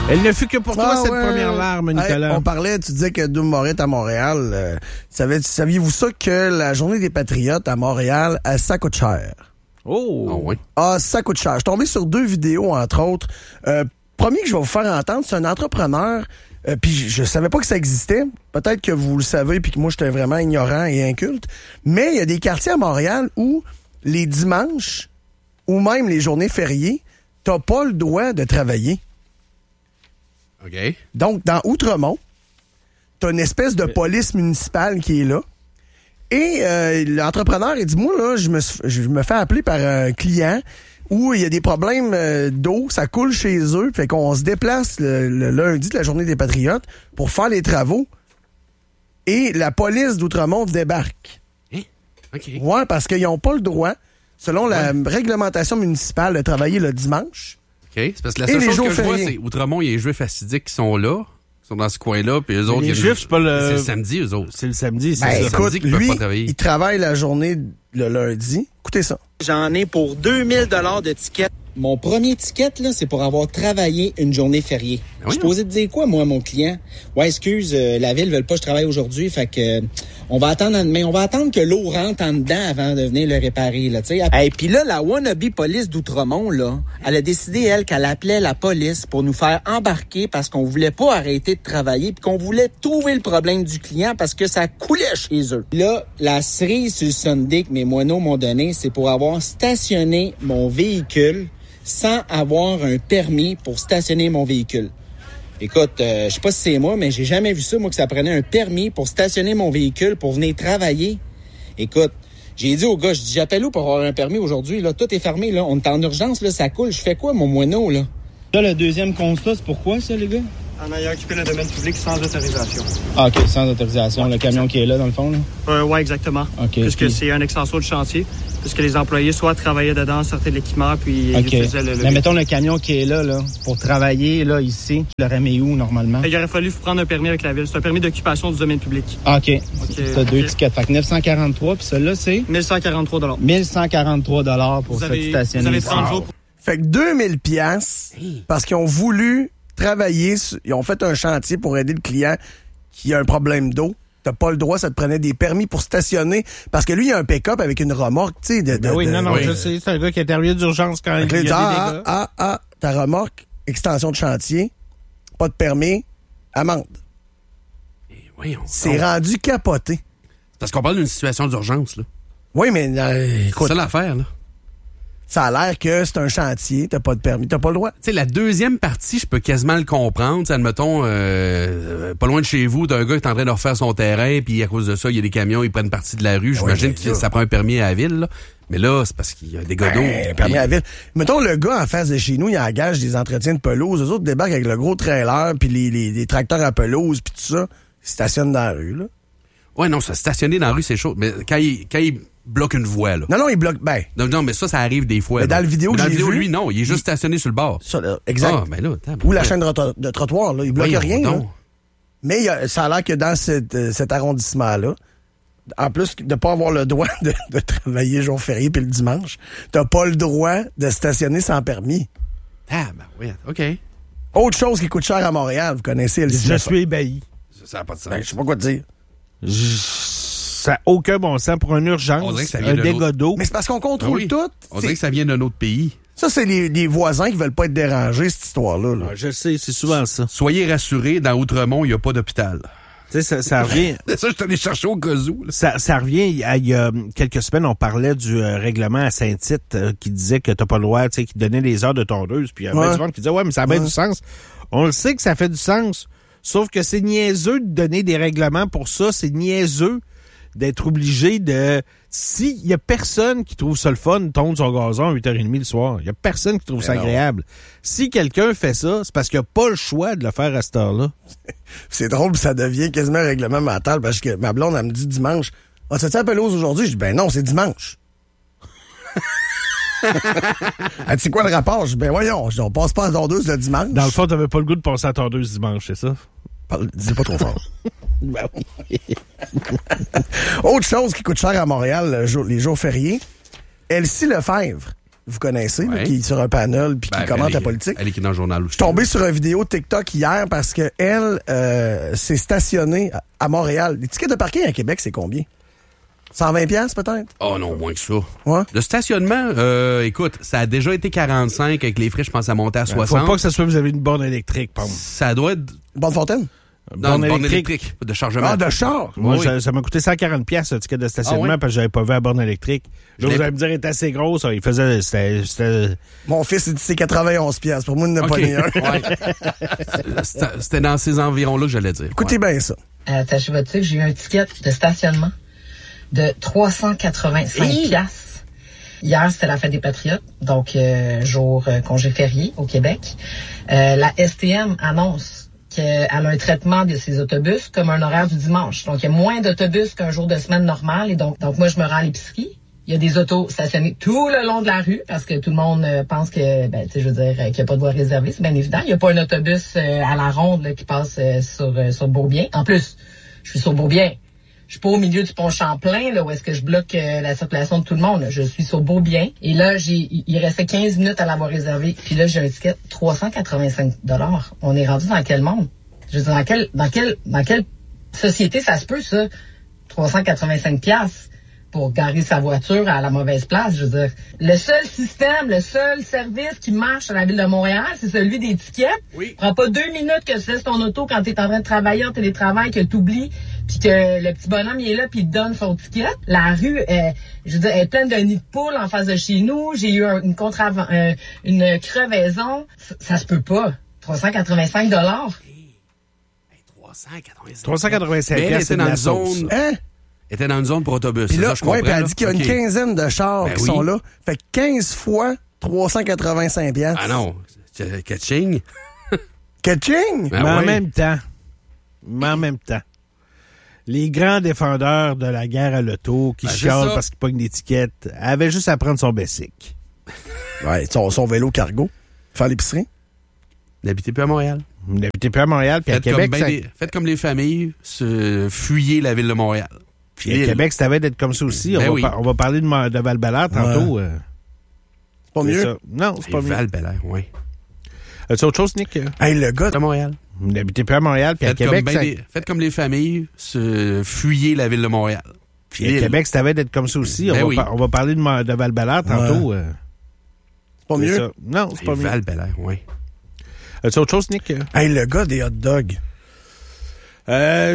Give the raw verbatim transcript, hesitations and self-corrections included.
Elle ne fut que pour toi, ah, cette ouais. première larme, Nicolas. Hey, on parlait, tu disais que Doom Morit à Montréal. Euh, savez, saviez-vous ça que la journée des Patriotes à Montréal, euh, ça coûte cher? Oh! Oh oui. Ah, ça coûte cher. Je suis tombé sur deux vidéos, entre autres. Euh, premier que je vais vous faire entendre, c'est un entrepreneur. Euh, puis je, je savais pas que ça existait. Peut-être que vous le savez, puis que moi, j'étais vraiment ignorant et inculte. Mais il y a des quartiers à Montréal où les dimanches ou même les journées fériées, t'as pas le droit de travailler. OK. Donc, dans Outremont, t'as une espèce de police municipale qui est là. Et euh, l'entrepreneur, il dit, moi, là, je me, je me fais appeler par un client où il y a des problèmes euh, d'eau, ça coule chez eux, fait qu'on se déplace le, le lundi de la journée des Patriotes pour faire les travaux. Et la police d'Outremont débarque. Hein? OK. Ouais, parce qu'ils n'ont pas le droit, selon la ouais. réglementation municipale, de travailler le dimanche. OK. C'est parce que la seule chose que je vois, c'est Outremont, il y a les Juifs assidiques qui sont là, qui sont dans ce coin-là, puis eux autres... Les Juifs, c'est pas le... C'est le samedi, eux autres. C'est le samedi, c'est ben, ça. Écoute, samedi qu'ils lui, peuvent pas travailler. il travaille la journée le lundi. Écoutez ça. J'en ai pour deux mille dollars de tickets. Mon premier ticket, là, c'est pour avoir travaillé une journée fériée. Ben oui, je suis posé de dire quoi, moi, à mon client? Ouais, excuse, euh, la ville veut pas que je travaille aujourd'hui, fait que... Euh, on va attendre mais on va attendre que l'eau rentre en dedans avant de venir le réparer, là, tu sais. Et puis là, la wannabe police d'Outremont, là, elle a décidé, elle, qu'elle appelait la police pour nous faire embarquer parce qu'on voulait pas arrêter de travailler puis qu'on voulait trouver le problème du client parce que ça coulait chez eux. Là, la cerise sur le sundae que mes moineaux m'ont donné, c'est pour avoir stationné mon véhicule sans avoir un permis pour stationner mon véhicule. Écoute, euh, je sais pas si c'est moi, mais j'ai jamais vu ça, moi, que ça prenait un permis pour stationner mon véhicule pour venir travailler. Écoute, j'ai dit au gars, je dis, j'appelle où pour avoir un permis aujourd'hui, là? Tout est fermé, là. On est en urgence, là, ça coule. Je fais quoi, mon moineau, là? Là, le deuxième constat, c'est pourquoi, ça, les gars? En ayant occupé le domaine public sans autorisation. Ah, OK, sans autorisation. Le camion qui est là, dans le fond, là? Euh, oui, exactement. OK. Puisque puis... c'est un extension de chantier. Puisque les employés soit travaillaient dedans, sortaient de l'équipement, puis OK. ils faisaient le... le Mais mettons le camion qui est là, là, pour travailler, là, ici, tu l'aurais mis où, normalement? Il aurait fallu prendre un permis avec la ville. C'est un permis d'occupation du domaine public. Ah, OK. okay T'as okay. deux tickets. Fait que neuf cent quarante-trois, puis celui-là, c'est? mille cent quarante-trois dollars. mille cent quarante-trois dollars pour vous ça avez, stationner. Vous avez trente jours. Pour... Fait que deux mille piastres parce qu'ils ont voulu travailler, ils ont fait un chantier pour aider le client qui a un problème d'eau. T'as pas le droit, ça te prenait des permis pour stationner. Parce que lui, il a un pick-up avec une remorque, tu sais. De, de, ben oui, de, non, non, oui. je sais, c'est un gars qui est arrivé d'urgence quand il y a des ah, dégâts. Ah, ah, ta remorque, extension de chantier, pas de permis, amende. Oui, c'est on... rendu capoté. Parce qu'on parle d'une situation d'urgence, là. Oui, mais euh, écoute... C'est ça l'affaire, là. Ça a l'air que c'est un chantier, t'as pas de permis, t'as pas le droit. Tu sais, la deuxième partie, je peux quasiment le comprendre. T'sais, admettons, euh, pas loin de chez vous, d'un gars qui est en train de refaire son terrain, puis à cause de ça, il y a des camions, ils prennent partie de la rue. J'imagine ouais, que ça. ça prend un permis à la ville, là. Mais là, c'est parce qu'il y a des gars d'eau. Ben, permis puis... à la ville. Mettons, le gars en face de chez nous, il engage des entretiens de pelouse. Eux autres débarquent avec le gros trailer, puis les, les, les tracteurs à pelouse, puis tout ça. Ils stationnent dans la rue, là. Ouais, non, ça, stationner dans la rue, c'est chaud. Mais quand il, quand il bloque une voie, là. Non, non, il bloque, ben. Non, non, mais ça, ça arrive des fois. Mais là. dans le vidéo mais que dans j'ai la vidéo, vu, lui, non, il est juste il... stationné sur le bord. Ça, là, exact. Ah, ben là, attends, Ou la ouais. chaîne de, trotto- de trottoir, là. Il bloque Voyons rien, donc. là. Mais il y a, ça a l'air que dans cette, euh, cet arrondissement-là, en plus de pas avoir le droit de, de travailler jour férié puis le dimanche, t'as pas le droit de stationner sans permis. Ah, ben oui, OK. Autre chose qui coûte cher à Montréal, vous connaissez le Je suis ébahi. Ça n'a pas de sens. Ben, je sais pas quoi te dire. Je... Ça n'a aucun bon sens pour une urgence, un dégât d'eau. Mais c'est parce qu'on contrôle oui. tout. On dirait que ça vient d'un autre pays. Ça, c'est les, les voisins qui veulent pas être dérangés, cette histoire-là. Là. Ah, je sais, c'est souvent ça. Soyez rassurés, dans Outremont, il n'y a pas d'hôpital. Tu sais, ça, ça revient... ça, je suis allé chercher au cas où. Là. Ça, ça revient, il y, a, il y a quelques semaines, on parlait du euh, règlement à Saint-Tite euh, qui disait que t'as pas le droit, tu sais, qui donnait les heures de tondeuse. Puis il y a ouais. bien du monde qui disait, ouais, mais ça a bien ouais. du sens. On le sait que ça fait du sens. Sauf que c'est niaiseux de donner des règlements pour ça. C'est niaiseux d'être obligé de... S'il y a personne qui trouve ça le fun, tondre son gazon à huit heures trente le soir, il y a personne qui trouve ça agréable. Si quelqu'un fait ça, c'est parce qu'il n'a pas le choix de le faire à cette heure-là. C'est drôle, ça devient quasiment un règlement mental, parce que ma blonde, elle me dit dimanche, « Ah, tu as-tu la pelouse aujourd'hui? » Je dis, « Ben non, c'est dimanche. » Elle dit, c'est quoi le rapport? Je dis, ben voyons, on passe pas à tondeuse le dimanche. Dans le fond, t'avais pas le goût de passer à tondeuse dimanche, c'est ça? Parle, dis pas trop fort. Autre chose qui coûte cher à Montréal, le jour, les jours fériés, Elsie Lefebvre, vous connaissez, Ouais. là, qui est sur un panel puis Ben, qui commente elle la est- politique. Elle est qui est dans le journal aussi. Je suis tombé sur une vidéo TikTok hier parce que elle euh, s'est stationnée à- à Montréal. Les tickets de parking à Québec, c'est combien? cent vingt piastres peut-être? Oh non, moins que ça. Ouais. Le stationnement, euh, écoute, ça a déjà été quarante-cinq avec les frais, je pense à monter à Faut soixante. pas que ça soit vous avez une borne électrique, pardon. Ça doit être Bonne Fontaine? dans Borne une borne électrique. électrique de chargement. Ah, de char! Moi, Oui. ça, ça m'a coûté cent quarante piastres, le ticket de stationnement, Ah ouais? parce que j'avais pas vu la borne électrique. Je Là, l'ai vous allez me dire, elle est assez grosse. ça, Il faisait, c'était, c'était- Mon fils, il dit c'est quatre-vingt-onze piastres. Pour moi, il n'a OK. pas né un. Ouais. C'était c'était dans ces environs-là que j'allais dire. Écoutez bien ça. Attachez votre truc, j'ai eu un ticket de stationnement de trois cent quatre-vingt-cinq piastres. Hier, c'était la fête des Patriotes, donc euh, jour euh, congé férié au Québec. Euh, la S T M annonce qu'elle a un traitement de ses autobus comme un horaire du dimanche. Donc, il y a moins d'autobus qu'un jour de semaine normal. Et donc, donc moi, je me rends à l'épicerie. Il y a des autos stationnées tout le long de la rue parce que tout le monde euh, pense que, ben, tu sais, je veux dire, euh, qu'il n'y a pas de voie réservée. C'est bien évident. Il n'y a pas un autobus euh, à la ronde là, qui passe euh, sur, euh, sur Beaubien. En plus, je suis sur Beaubien. Je suis pas au milieu du pont Champlain, là, où est-ce que je bloque euh, la circulation de tout le monde. Là. Je suis sur Beaubien. Et là, j'ai, il restait quinze minutes à l'avoir réservé. Puis là, j'ai un ticket trois cent quatre-vingt-cinq dollars. On est rendu dans quel monde? Je veux dire, dans quelle, dans quelle, dans quelle société ça se peut, ça? trois cent quatre-vingt-cinq piastres pour garer sa voiture à la mauvaise place. Je veux dire, le seul système, le seul service qui marche à la Ville de Montréal, c'est celui des tickets. Oui. Prends pas deux minutes que tu laisses ton auto quand t'es en train de travailler en télétravail, que t'oublies, puis que le petit bonhomme il est là puis il te donne son ticket. La rue, euh, je veux dire, elle est pleine de nids de poules en face de chez nous. J'ai eu un- une contraven- euh, une crevaison. Ça, ça se peut pas. trois cent quatre-vingt-cinq dollars. trois cent quatre-vingt-cinq. trois cent quatre-vingt-cinq Mais elle piastres, c'est était de dans la une sauce. zone, Hein? était dans une zone pour autobus. Puis c'est là, ça, je ouais, comprends, puis elle là? dit qu'il y a une OK. quinzaine de chars Ben qui oui. sont là. Fait que quinze fois trois cent quatre-vingt-cinq piastres. Ah non, c'est- catching. Catching! Ben Mais en ouais. même temps, mais en même temps, les grands défendeurs de la guerre à l'auto qui Ben, c'est chialent ça. parce qu'ils pognent l'étiquette avaient juste à prendre son Bessic. Ouais, son, son vélo cargo. Faire l'épicerie. N'habitez plus à Montréal. Vous n'habitez plus à Montréal, puis à Faites, Québec, comme ben ça- des- faites comme les familles, se, fuyez la ville de Montréal. puis à Ville. Québec, ça va d'être comme ça aussi. Ben on, va oui. par- on va parler de, Ma- de Val-Bélair tantôt. euh, C'est pas c'est mieux. ça. Non, c'est Et pas mieux. Val-Bélair, oui. As-tu autre chose, Nick? Hey, le gars, À Montréal. Vous n'habitez plus à Montréal, puis à Faites, Québec, comme ben ça- des- faites comme les familles, se, fuyez la ville de Montréal. puis à Ville. Québec, ça va d'être comme ça aussi. Ben on, oui. va par- on va parler de, Ma- de Val-Bélair tantôt. euh, c'est pas c'est mieux. ça. Non, c'est Et pas mieux. Val-Bélair, oui. As-tu autre chose, Nick? Hey, le gars des hot dogs. Euh,